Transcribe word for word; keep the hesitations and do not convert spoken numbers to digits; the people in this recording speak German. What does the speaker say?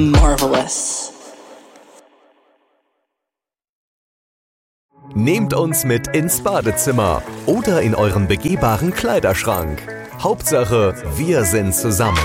Marvelous. Nehmt uns mit ins Badezimmer oder in euren begehbaren Kleiderschrank. Hauptsache, wir sind zusammen.